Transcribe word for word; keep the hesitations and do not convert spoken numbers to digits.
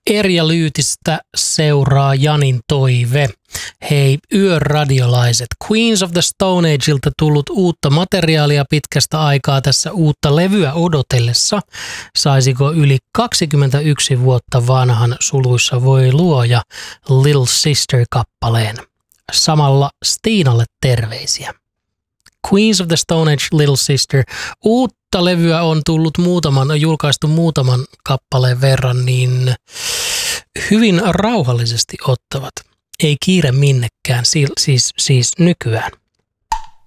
Erja Lyytistä seuraa Janin toive. Hei yöradiolaiset, Queens of the Stone Ageilta tullut uutta materiaalia pitkästä aikaa tässä uutta levyä odotellessa. Saisiko yli kaksikymmentäyksi vuotta vanhan suluissa voi luoja Little Sister-kappaleen? Samalla Stiinalle terveisiä. Queens of the Stone Age, Little Sister. Uutta levyä on tullut muutaman, on julkaistu muutaman kappaleen verran, niin hyvin rauhallisesti ottavat. Ei kiire minnekään, siis, siis nykyään.